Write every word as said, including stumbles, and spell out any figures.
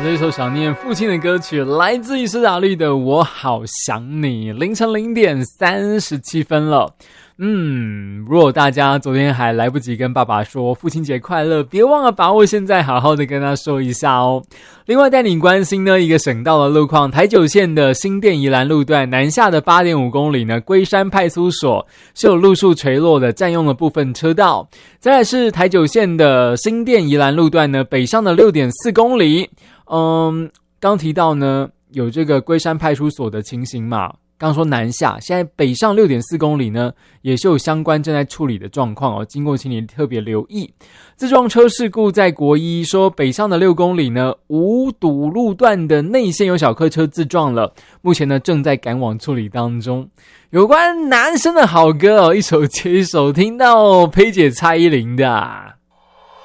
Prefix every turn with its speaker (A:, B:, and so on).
A: 这首想念父亲的歌曲来自于苏打绿的《我好想你》。凌晨零点三十七分了。嗯，如果大家昨天还来不及跟爸爸说父亲节快乐，别忘了把握现在好好的跟他说一下哦。另外带你关心呢一个省道的路况，台九线的新店宜兰路段南下的 八点五公里呢，龟山派出所是有路树垂落的，占用了部分车道。再来是台九线的新店宜兰路段呢，北上的 六点四公里。嗯，刚提到呢有这个龟山派出所的情形嘛，刚说南下，现在北上 六点四公里呢也是有相关正在处理的状况哦，经过请你特别留意。自撞车事故在国一，说北上的六公里呢无堵路段的内线有小客车自撞了，目前呢正在赶往处理当中。有关男生的好歌哦，一首接一首，听到佩姐蔡依林的啊